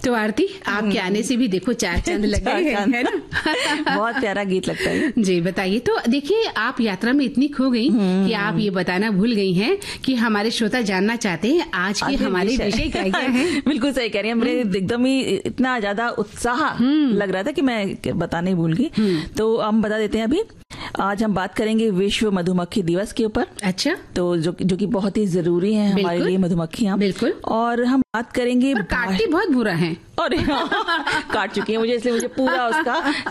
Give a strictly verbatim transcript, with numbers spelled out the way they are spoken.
तो आरती, आपके आने से भी देखो चार चांद लग गए हैं, है ना। बहुत प्यारा गीत लगता है जी। बताइए, तो देखिए आप यात्रा में इतनी खो गई कि आप ये बताना भूल गई हैं कि हमारे श्रोता जानना चाहते हैं आज के हमारे विषय क्या क्या है। बिल्कुल सही कह रही है, मेरे एकदम ही इतना ज्यादा उत्साह लग रहा था कि मैं बताने ही भूल गई। तो हम बता देते हैं अभी, आज हम बात करेंगे विश्व मधुमक्खी दिवस के ऊपर। अच्छा। तो जो जो कि बहुत ही जरूरी है हमारे लिए मधुमक्खियां। बिल्कुल। और हम बात करेंगे, काटती बहुत बुरा है। और काट चुकी है मुझे, इसलिए मुझे पूरा उसका